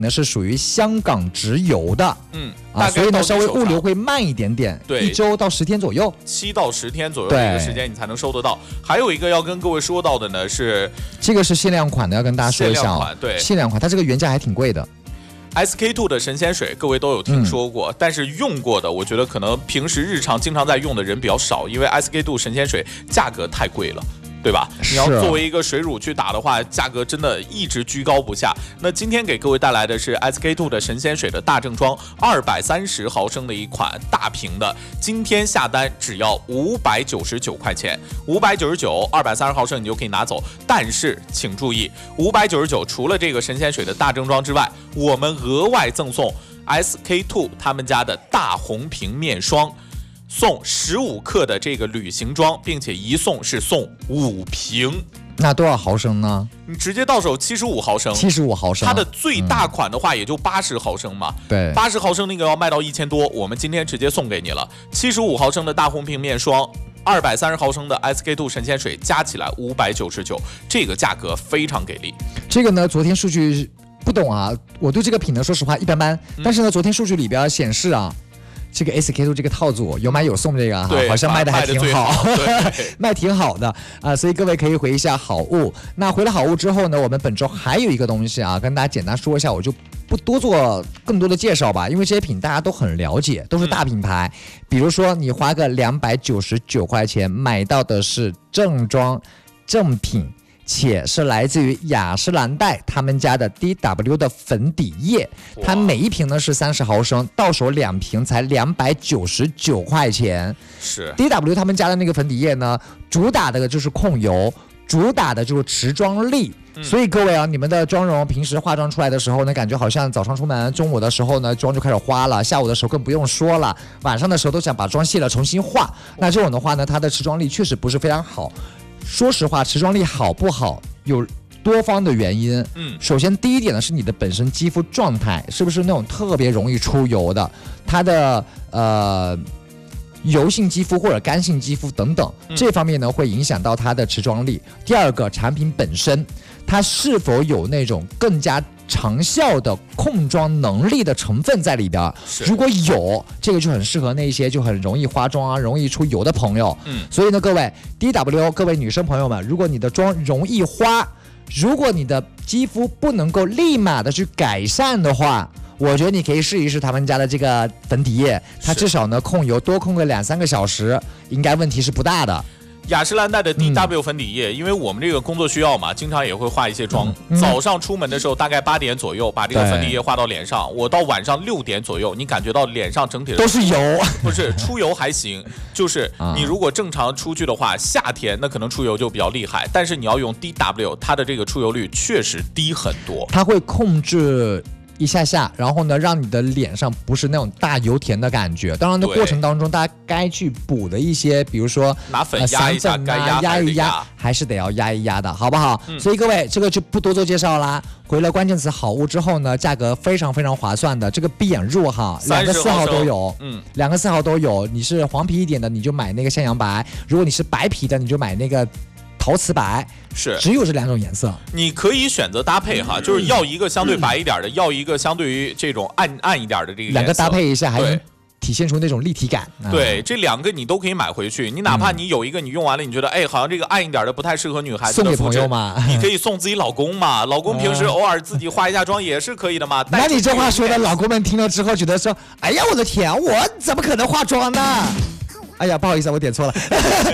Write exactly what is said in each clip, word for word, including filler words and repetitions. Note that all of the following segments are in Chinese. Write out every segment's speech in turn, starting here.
呢是属于香港直邮的， 嗯啊，所以呢稍微物流会慢一点点， 对， 一周到十天左右， 七到十天左右的一个时间你才能收得到。还有一个要跟各位说到的呢是， 这个是限量款的，要跟大家说一下、哦， 限量款，对， 限量款，它这个原价还挺贵的。 S K two 的神仙水，各位都有听说过、嗯，但是用过的，我觉得可能平时日常经常在用的人比较少，因为 S K two 神仙水价格太贵了。对吧？你要作为一个水乳去打的话，价格真的一直居高不下。那今天给各位带来的是 S K two 的神仙水的大正装，二百三十毫升的一款大瓶的，今天下单只要五百九十九块钱，五百九十九，二百三十毫升你就可以拿走。但是请注意，五百九十九除了这个神仙水的大正装之外，我们额外赠送 S K two 他们家的大红瓶面霜。送十五克的这个旅行装，并且一送是送五瓶。 那多少毫升呢？ 你直接到手七十五毫升， 七十五毫升。 它的最大款的话也就八十毫升嘛。 对， 八十毫升那个要卖到一千多，我们今天直接送给你了。七十五毫升的大红瓶面霜，二百三十毫升的 S K two 神仙水，加起来五百九十九，这个价格非常给力。 这个呢，昨天数据不懂啊，我对这个品呢，说实话一般般。嗯、但是呢，昨天数据里边显示啊。这个 S K two 这个套组有买有送，这个哈，好像卖的还挺好，卖挺好的啊，所以各位可以回一下好物。那回了好物之后呢，我们本周还有一个东西啊，跟大家简单说一下，我就不多做更多的介绍吧，因为这些品大家都很了解，都是大品牌。嗯、比如说你花个两百九十九块钱买到的是正装正品。且是来自于雅诗兰黛他们家的 D W 的粉底液，它每一瓶呢是三十毫升，到手两瓶才两百九十九块钱。 是 D W 他们家的那个粉底液呢，主打的就是控油，主打的就是持妆力。嗯、所以各位啊，你们的妆容平时化妆出来的时候呢，感觉好像早上出门，中午的时候呢妆就开始花了，下午的时候更不用说了，晚上的时候都想把妆卸了重新化。那这种的话呢，它的持妆力确实不是非常好。说实话，持妆力好不好有多方的原因。嗯，首先第一点呢是你的本身肌肤状态是不是那种特别容易出油的，它的呃油性肌肤或者干性肌肤等等，这方面呢会影响到它的持妆力。第二个，产品本身它是否有那种更加长效的控妆能力的成分在里边，如果有，这个就很适合那些就很容易化妆啊、容易出油的朋友。嗯，所以呢，各位 D W 各位女生朋友们，如果你的妆容易花，如果你的肌肤不能够立马的去改善的话，我觉得你可以试一试他们家的这个粉底液，它至少呢控油多控个两三个小时，应该问题是不大的。 雅诗兰黛的 D W 粉底液、嗯，因为我们这个工作需要嘛，经常也会化一些妆、嗯。早上出门的时候，大概八点左右把这个粉底液化到脸上，我到晚上六点左右，你感觉到脸上整体的都是油， 不是出油还行，就是你如果正常出去的话，夏天那可能出油就比较厉害，但是你要用 D W， 它的这个出油率确实低很多， 它会控制。一下下，然后呢，让你的脸上不是那种大油甜的感觉。当然的过程当中，大家该去补的一些，比如说拿粉压一下，该压压一压，还是得要压一压的，好不好？嗯、所以各位，这个就不多做介绍啦。回了关键词好物之后呢，价格非常非常划算的，这个闭眼入哈，两个四号都有，嗯，两个四号都有。你是黄皮一点的，你就买那个向阳白；如果你是白皮的，你就买那个。陶瓷白是只有这两种颜色， 你可以选择搭配哈，就是要一个相对白一点的，嗯、要一个相对于这种暗暗一点的这个颜色， 两个搭配一下还能体现出那种立体感。 对，啊、这两个你都可以买回去。你哪怕你有一个你用完了，你觉得哎，好像这个暗一点的不太适合女孩子的肤质， 送给朋友嘛， 你可以送自己老公嘛。老公平时偶尔自己化一下妆也是可以的嘛。 那你这话说的，老公们听了之后觉得说，哎呀，我的天，我怎么可能化妆呢？哎呀，不好意思，我点错了。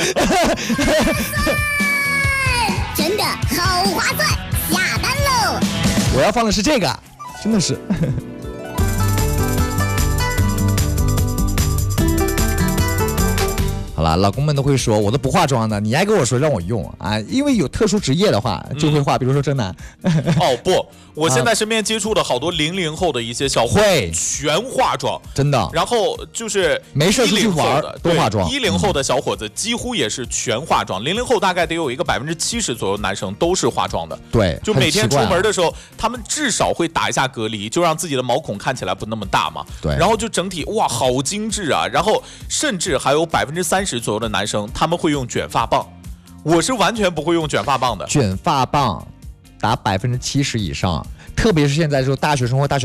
真的好划算，下单喽！ 我要放的是这个，真的是。好了，老公们都会说，我都不化妆的，你还跟我说让我用啊？因为有特殊职业的话就会化，嗯、比如说真男。 哦不，我现在身边接触的好多零零后的一些小伙会全化妆， 真的。 然后就是没事出去玩都化妆。 一零后的小伙子几乎也是全化妆，零零后大概得有一个百分之七十左右男生都是化妆的。 对， 就每天出门的时候，他们至少会打一下隔离，就让自己的毛孔看起来不那么大嘛。 对， 然后就整体哇好精致啊，然后甚至还有百分之三十左右的男生他们会用卷发棒，我是完全不会用卷发棒的。 卷发棒达百分之七十以上，特别是现在这种大学生或大学